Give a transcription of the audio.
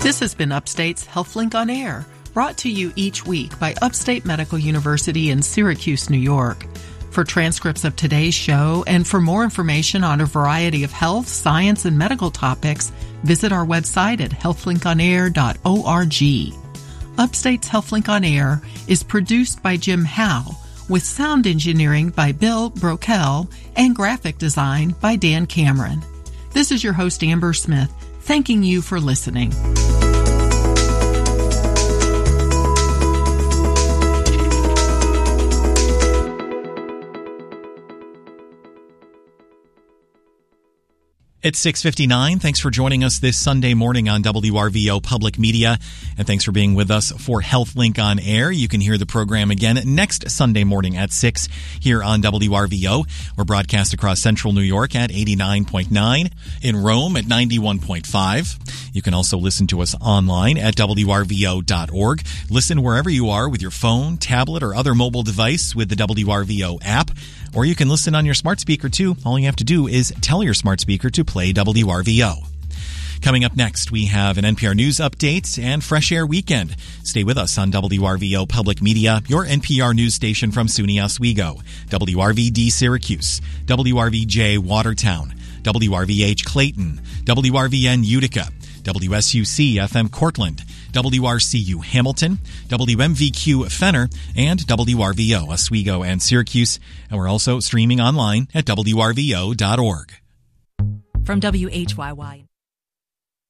This has been Upstate's HealthLink on Air, brought to you each week by Upstate Medical University in Syracuse, New York. For transcripts of today's show and for more information on a variety of health, science, and medical topics, visit our website at healthlinkonair.org. Upstate's HealthLink on Air is produced by Jim Howe, with sound engineering by Bill Brokel and graphic design by Dan Cameron. This is your host, Amber Smith, thanking you for listening. It's 6:59. Thanks for joining us this Sunday morning on WRVO Public Media, and thanks for being with us for HealthLink on Air. You can hear the program again next Sunday morning at 6 here on WRVO. We're broadcast across central New York at 89.9, in Rome at 91.5. You can also listen to us online at WRVO.org. Listen wherever you are with your phone, tablet, or other mobile device with the WRVO app. Or you can listen on your smart speaker, too. All you have to do is tell your smart speaker to play WRVO. Coming up next, we have an NPR News update and Fresh Air Weekend. Stay with us on WRVO Public Media, your NPR news station from SUNY Oswego, WRVD Syracuse, WRVJ Watertown, WRVH Clayton, WRVN Utica, WSUC FM Cortland, WRCU Hamilton, WMVQ Fenner, and WRVO Oswego and Syracuse. And we're also streaming online at WRVO.org. From WHYY.